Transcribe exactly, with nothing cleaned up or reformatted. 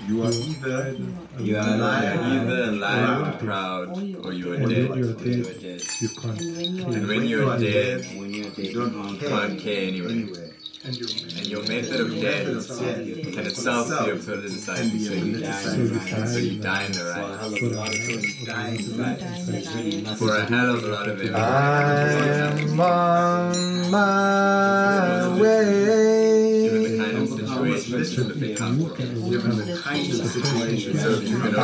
You are either You are alive, either alive proud, and proud, or you are Or dead. you are Or you are dead. dead. You can't. And when you are dead, When you're dead, you you don't can't care, can't care anyway. anyway. And you And your method of death can itself be a politicized, so you die, so you die in the for a right. hell of a lot of things. Die in right. For a hell of a lot of it. I'm on my way. Given the kind of situation this is the big come from. Given the kind of situation. So if you can